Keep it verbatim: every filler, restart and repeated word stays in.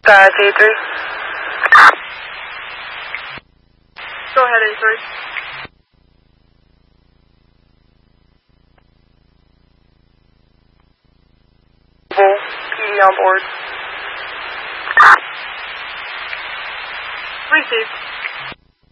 Uh, D three. Go ahead, A three. P D on board. Received.